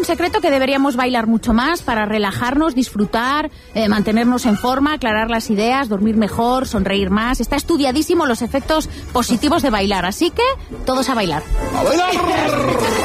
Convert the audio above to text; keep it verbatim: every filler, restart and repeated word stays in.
secreto que deberíamos bailar mucho más para relajarnos, disfrutar, eh, mantenernos en forma, aclarar las ideas, dormir mejor, sonreír más. Está estudiadísimo los efectos positivos de bailar, así que todos a bailar. ¡A bailar!